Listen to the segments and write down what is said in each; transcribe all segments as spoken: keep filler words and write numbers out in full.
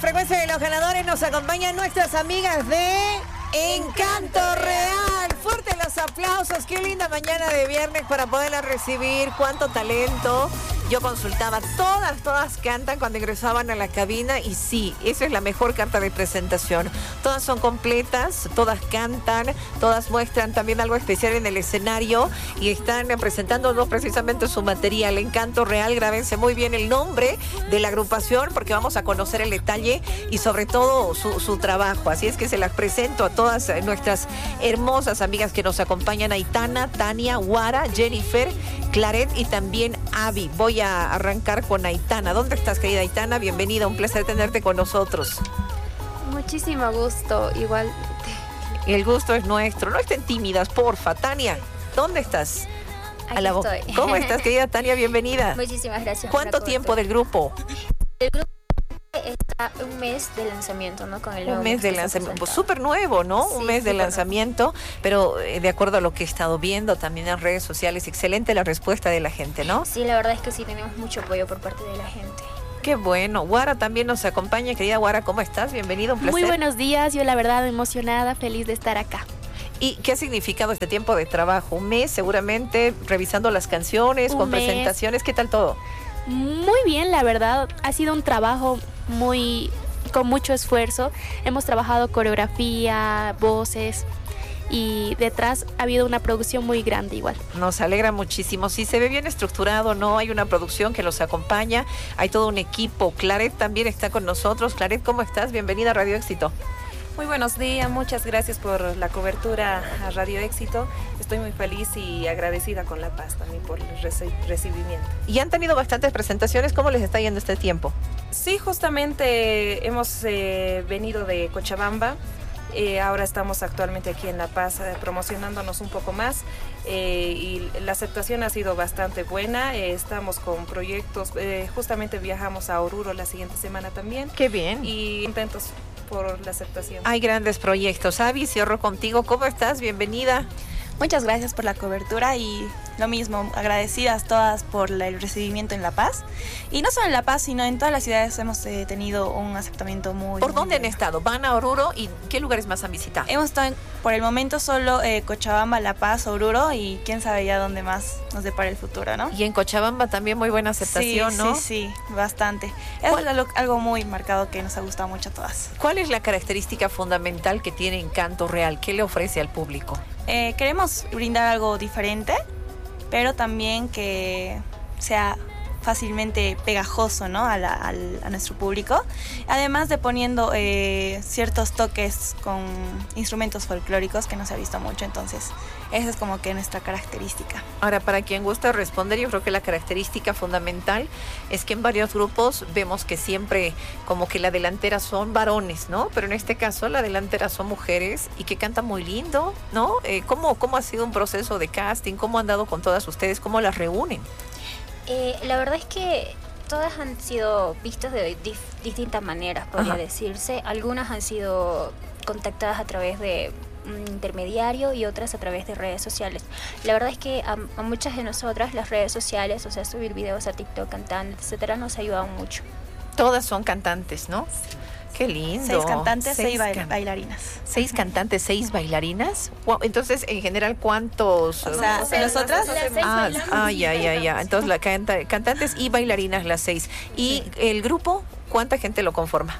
frecuencia de los ganadores nos acompañan nuestras amigas de Encanto Real. Fuerte los aplausos, qué linda mañana de viernes para poderla recibir, cuánto talento. Yo consultaba, todas, todas cantan cuando ingresaban a la cabina y sí, esa es la mejor carta de presentación. Todas son completas, todas cantan, todas muestran también algo especial en el escenario y están presentándonos precisamente su material. Encanto Real, grábense muy bien el nombre de la agrupación porque vamos a conocer el detalle y sobre todo su, su trabajo. Así es que se las presento a todas nuestras hermosas amigas que nos acompañan: Aitana, Tania, Guara, Jennifer, Claret y también Abby. Voy a arrancar con Aitana. ¿Dónde estás, querida Aitana? Bienvenida, un placer tenerte con nosotros. Muchísimo gusto, igual. El gusto es nuestro. No estén tímidas, porfa. Tania, ¿dónde estás? Aquí a la estoy. ¿Cómo estás, querida Tania? Bienvenida. Muchísimas gracias. ¿Cuánto tiempo del grupo? El grupo está un mes de lanzamiento, ¿no? Con el Un mes de lanzamiento, pues súper nuevo, ¿no? Sí, un mes de súper lanzamiento, nuevo. Pero eh, de acuerdo a lo que he estado viendo también en redes sociales, excelente la respuesta de la gente, ¿no? Sí, la verdad es que sí tenemos mucho apoyo por parte de la gente. Qué bueno. Guara también nos acompaña. Querida Guara, ¿cómo estás? Bienvenida, un placer. Muy buenos días, yo la verdad emocionada, feliz de estar acá. ¿Y qué ha significado este tiempo de trabajo? Un mes seguramente, revisando las canciones, Un con mes. presentaciones, ¿qué tal todo? Muy bien, la verdad, ha sido un trabajo muy con mucho esfuerzo. Hemos trabajado coreografía, voces y detrás ha habido una producción muy grande igual. Nos alegra muchísimo. Sí, se ve bien estructurado, ¿no? Hay una producción que los acompaña, hay todo un equipo. Claret también está con nosotros. Claret, ¿cómo estás? Bienvenida a Radio Éxito. Muy buenos días, muchas gracias por la cobertura a Radio Éxito. Estoy muy feliz y agradecida con La Paz también por el reci- recibimiento. Y han tenido bastantes presentaciones, ¿cómo les está yendo este tiempo? Sí, justamente hemos eh, venido de Cochabamba. Eh, ahora estamos actualmente aquí en La Paz eh, promocionándonos un poco más eh, y la aceptación ha sido bastante buena. Eh, estamos con proyectos, eh, justamente viajamos a Oruro la siguiente semana también. Qué bien. Y contentos por la aceptación. Hay grandes proyectos. Abby, cierro contigo. ¿Cómo estás? Bienvenida. Muchas gracias por la cobertura y lo mismo, agradecidas todas por la- el recibimiento en La Paz. Y no solo en La Paz, sino en todas las ciudades hemos eh, tenido un aceptamiento muy... ¿Por muy dónde han bueno. estado? ¿Van a Oruro y qué lugares más han visitado? Hemos estado en- por el momento solo eh, Cochabamba, La Paz, Oruro y quién sabe ya dónde más nos depara el futuro, ¿no? Y en Cochabamba también muy buena aceptación, sí, ¿no? Sí, sí, bastante. Es algo, algo muy marcado que nos ha gustado mucho a todas. ¿Cuál es la característica fundamental que tiene Encanto Real? ¿Qué le ofrece al público? Eh, queremos brindar algo diferente, pero también que sea fácilmente pegajoso, ¿no? a, la- al- a nuestro público, además de poniendo eh, ciertos toques con instrumentos folclóricos que no se ha visto mucho, entonces esa es como que nuestra característica. Ahora, para quien gusta responder, yo creo que la característica fundamental es que en varios grupos vemos que siempre como que la delantera son varones, ¿no? Pero en este caso la delantera son mujeres y que cantan muy lindo, ¿no? Eh, ¿cómo, ¿Cómo ha sido un proceso de casting? ¿Cómo han dado con todas ustedes? ¿Cómo las reúnen? Eh, la verdad es que todas han sido vistas de dif- distintas maneras, podría Ajá. decirse. Algunas han sido contactadas a través de un intermediario y otras a través de redes sociales. La verdad es que a, a muchas de nosotras las redes sociales, o sea, subir videos a TikTok, cantando, etcétera, nos ha ayudado mucho. Todas son cantantes, ¿no? Qué lindo. Seis cantantes, seis, bail- can- bailarinas. Seis cantantes, seis bailarinas. Guau, entonces, en general, ¿cuántos? O sea, O sea, nosotras... las seis Ah, bailamos ah, y ya, ya, ya. cantamos. Entonces, la canta, cantantes y bailarinas las seis. ¿Y el grupo, cuánta gente lo conforma?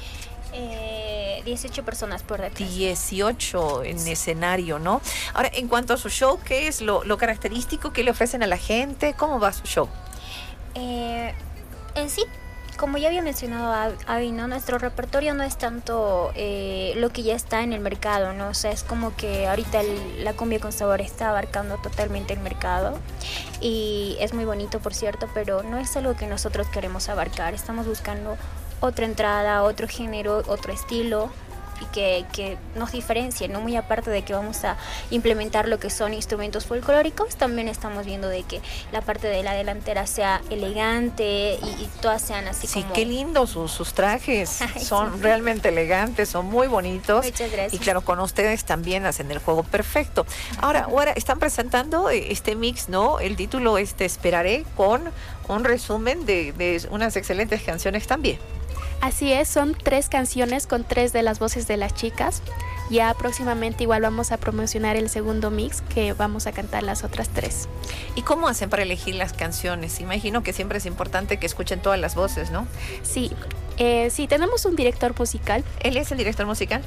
Eh, dieciocho personas por detrás. dieciocho en escenario, ¿no? Ahora, en cuanto a su show, ¿qué es lo, lo característico que le ofrecen a la gente? ¿Cómo va su show? Eh, en sí, como ya había mencionado Ab- Abby, ¿no? Nuestro repertorio no es tanto eh, lo que ya está en el mercado, ¿no? O sea, es como que ahorita el- la cumbia con sabor está abarcando totalmente el mercado y es muy bonito, por cierto, pero no es algo que nosotros queremos abarcar. Estamos buscando otra entrada, otro género, otro estilo y que, que nos diferencie, ¿no? Muy aparte de que vamos a implementar lo que son instrumentos folclóricos, también estamos viendo de que la parte de la delantera sea elegante y, y todas sean así Sí, como... qué lindos sus, sus trajes. Ay, Son sí. realmente elegantes, son muy bonitos. Muchas gracias. Y claro, con ustedes también hacen el juego perfecto. Ahora, ahora están presentando eh, este mix, ¿no? El título es Te Esperaré, con un resumen de, de unas excelentes canciones también. Así es, son tres canciones con tres de las voces de las chicas. Ya próximamente igual vamos a promocionar el segundo mix, que vamos a cantar las otras tres. ¿Y cómo hacen para elegir las canciones? Imagino que siempre es importante que escuchen todas las voces, ¿no? Sí, eh, sí, tenemos un director musical. ¿Él es el director musical?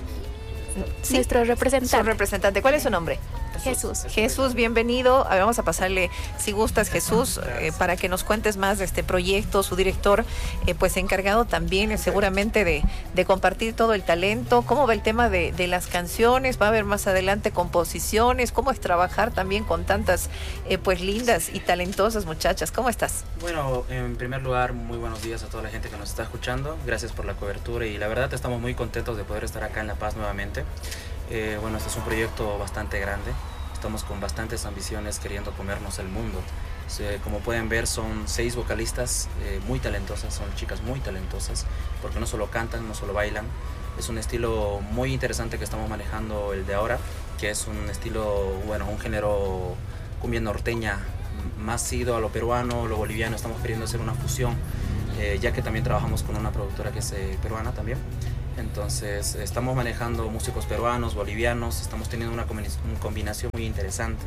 ¿Sí? Nuestro representante. Su representante. ¿Cuál es su nombre? Jesús. Jesús, bienvenido. A ver, vamos a pasarle, si gustas, Jesús, eh, para que nos cuentes más de este proyecto. Su director, eh, pues encargado también eh, seguramente de, de compartir todo el talento. ¿Cómo va el tema de, de las canciones? ¿Va a haber más adelante composiciones? ¿Cómo es trabajar también con tantas eh, pues lindas y talentosas muchachas? ¿Cómo estás? Bueno, en primer lugar, muy buenos días a toda la gente que nos está escuchando. Gracias por la cobertura y la verdad estamos muy contentos de poder estar acá en La Paz nuevamente. Eh, bueno, este es un proyecto bastante grande, estamos con bastantes ambiciones queriendo comernos el mundo. Eh, como pueden ver, son seis vocalistas eh, muy talentosas, son chicas muy talentosas, porque no solo cantan, no solo bailan. Es un estilo muy interesante que estamos manejando el de ahora, que es un estilo, bueno, un género cumbia norteña, más ido a lo peruano, lo boliviano. Estamos queriendo hacer una fusión, eh, ya que también trabajamos con una productora que es eh, peruana también. Entonces estamos manejando músicos peruanos, bolivianos, estamos teniendo una combinación muy interesante.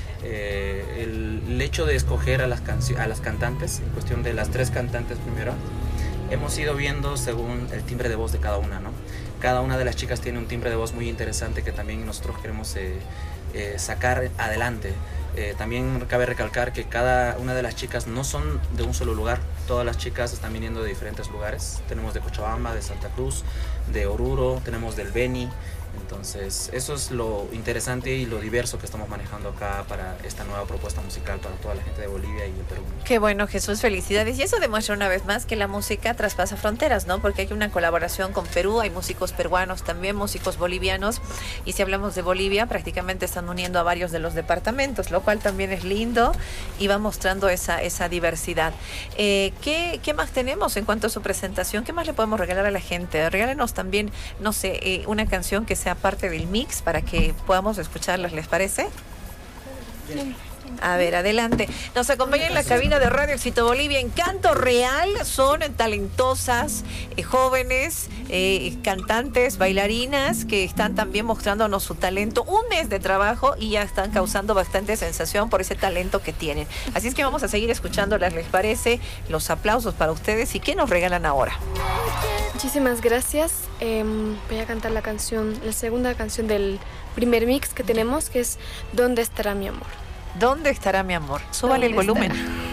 Eh, el, el hecho de escoger a las, a las cantantes, en cuestión de las tres cantantes primero, hemos ido viendo según el timbre de voz de cada una, ¿no? Cada una de las chicas tiene un timbre de voz muy interesante que también nosotros queremos eh, eh, sacar adelante. Eh, también cabe recalcar que cada una de las chicas no son de un solo lugar, todas las chicas están viniendo de diferentes lugares. Tenemos de Cochabamba, de Santa Cruz, de Oruro, tenemos del Beni. Entonces eso es lo interesante y lo diverso que estamos manejando acá para esta nueva propuesta musical para toda la gente de Bolivia y de Perú. Qué bueno, Jesús, felicidades. Y eso demuestra una vez más que la música traspasa fronteras, ¿no? Porque hay una colaboración con Perú, hay músicos peruanos también, músicos bolivianos, y si hablamos de Bolivia, prácticamente están uniendo a varios de los departamentos, lo cual también es lindo y va mostrando esa, esa diversidad. Eh, ¿qué, ¿Qué más tenemos en cuanto a su presentación? ¿Qué más le podemos regalar a la gente? Regálenos también, no sé, eh, una canción que sea parte del mix para que podamos escucharlas, ¿les parece? A ver, adelante. Nos acompaña en la cabina de Radio Éxito Bolivia en Canto Real. Son talentosas, eh, jóvenes, eh, cantantes, bailarinas que están también mostrándonos su talento. Un mes de trabajo y ya están causando bastante sensación por ese talento que tienen. Así es que vamos a seguir escuchándolas, ¿les parece? Los aplausos para ustedes. ¿Y qué nos regalan ahora? Muchísimas gracias. Eh, voy a cantar la canción, la segunda canción del primer mix que tenemos, que es ¿Dónde estará mi amor? ¿Dónde estará mi amor? Súbale el volumen. Estará?